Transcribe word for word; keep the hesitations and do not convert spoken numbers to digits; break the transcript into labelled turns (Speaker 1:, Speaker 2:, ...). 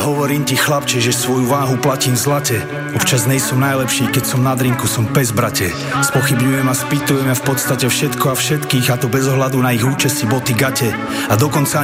Speaker 1: hovorím ti, chlapče, že svoju váhu platím v zlate. Občas nejsom najlepší, keď som na drinku, som pes, brate. Spochybňujem a spýtujem ja v podstate všetko a všetkých, a to bez ohľadu na ich účesy, boty, gate. A dokonca